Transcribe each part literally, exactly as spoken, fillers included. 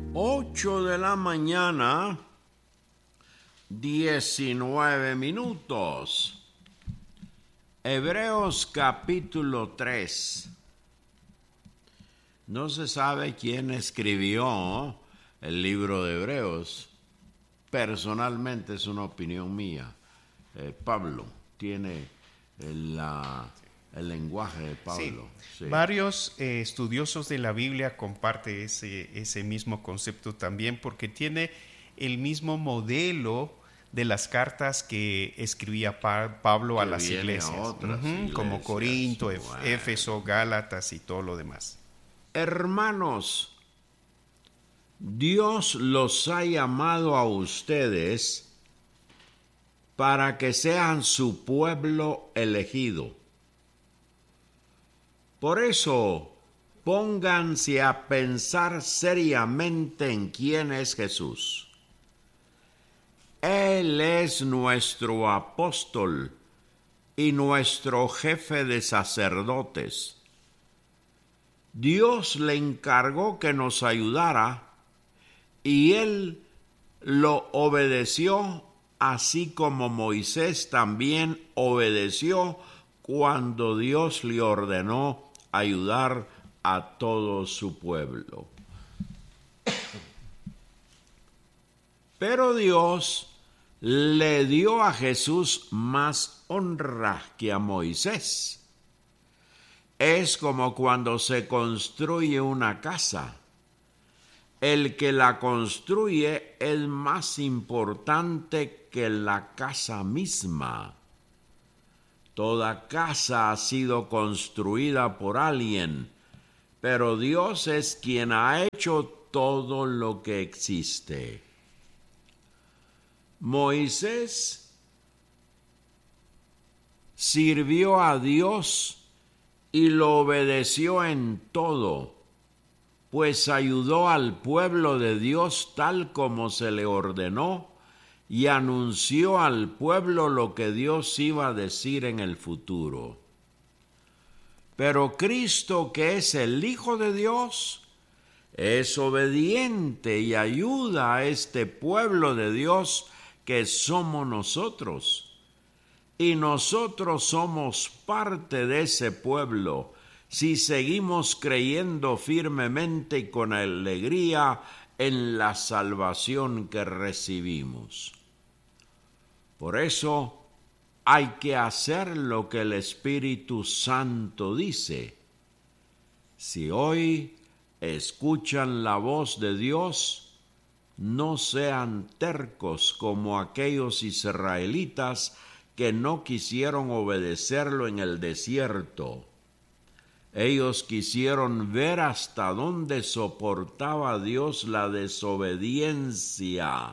Ocho de la mañana, diecinueve minutos. Hebreos capítulo tres. No se sabe quién escribió el libro de Hebreos. Personalmente es una opinión mía. Eh, Pablo tiene el, la, el lenguaje de Pablo. Sí. Sí. Varios eh, estudiosos de la Biblia comparten ese, ese mismo concepto también, porque tiene el mismo modelo de las cartas que escribía pa- Pablo Que a las viene a iglesias, otras Ujú, iglesias. como Corinto, Bueno. Ef- Éfeso, Gálatas y todo lo demás. Hermanos, Dios los ha llamado a ustedes para que sean su pueblo elegido. Por eso, pónganse a pensar seriamente en quién es Jesús. Él es nuestro apóstol y nuestro jefe de sacerdotes. Dios le encargó que nos ayudara y él lo obedeció, así como Moisés también obedeció cuando Dios le ordenó ayudar a todo su pueblo. Pero Dios le dio a Jesús más honra que a Moisés. Es como cuando se construye una casa. El que la construye es más importante que la casa misma. Toda casa ha sido construida por alguien, pero Dios es quien ha hecho todo lo que existe. Moisés sirvió a Dios y lo obedeció en todo, pues ayudó al pueblo de Dios tal como se le ordenó y anunció al pueblo lo que Dios iba a decir en el futuro. Pero Cristo, que es el Hijo de Dios, es obediente y ayuda a este pueblo de Dios que somos nosotros. Y nosotros somos parte de ese pueblo si seguimos creyendo firmemente y con alegría en la salvación que recibimos. Por eso hay que hacer lo que el Espíritu Santo dice. Si hoy escuchan la voz de Dios, no sean tercos como aquellos israelitas que no quisieron obedecerlo en el desierto. Ellos quisieron ver hasta dónde soportaba Dios la desobediencia.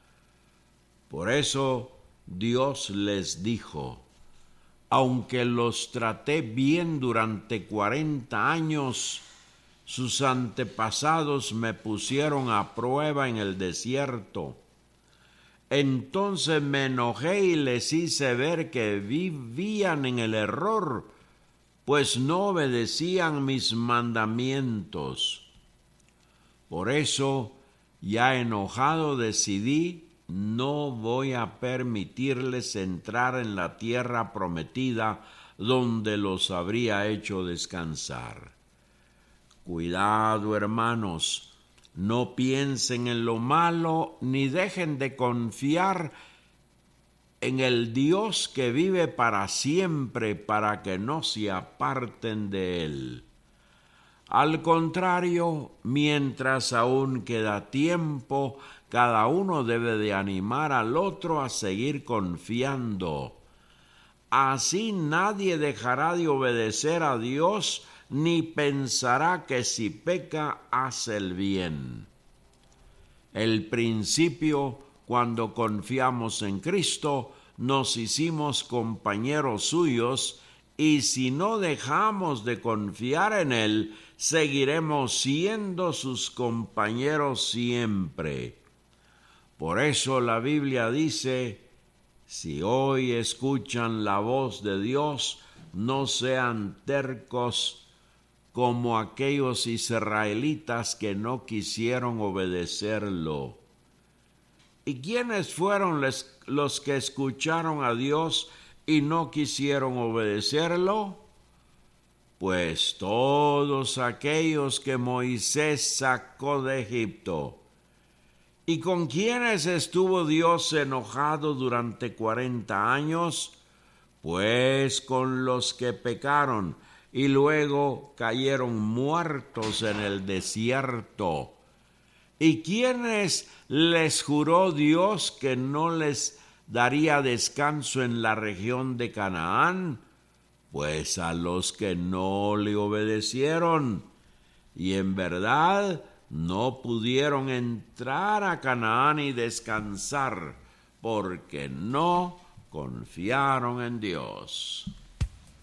Por eso Dios les dijo: aunque los traté bien durante cuarenta años, sus antepasados me pusieron a prueba en el desierto. Entonces me enojé y les hice ver que vivían en el error, pues no obedecían mis mandamientos. Por eso, ya enojado, decidí: no voy a permitirles entrar en la tierra prometida donde los habría hecho descansar. Cuidado, hermanos. No piensen en lo malo ni dejen de confiar en el Dios que vive para siempre, para que no se aparten de él. Al contrario, mientras aún queda tiempo, cada uno debe de animar al otro a seguir confiando. Así nadie dejará de obedecer a Dios ni pensará que si peca hace el bien. El principio, cuando confiamos en Cristo, nos hicimos compañeros suyos, y si no dejamos de confiar en Él, seguiremos siendo sus compañeros siempre. Por eso la Biblia dice: si hoy escuchan la voz de Dios, no sean tercos como aquellos israelitas que no quisieron obedecerlo. ¿Y quiénes fueron les, los que escucharon a Dios y no quisieron obedecerlo? Pues todos aquellos que Moisés sacó de Egipto. ¿Y con quiénes estuvo Dios enojado durante cuarenta años? Pues con los que pecaron y luego cayeron muertos en el desierto. ¿Y quiénes les juró Dios que no les daría descanso en la región de Canaán? Pues a los que no le obedecieron, y en verdad no pudieron entrar a Canaán y descansar, porque no confiaron en Dios.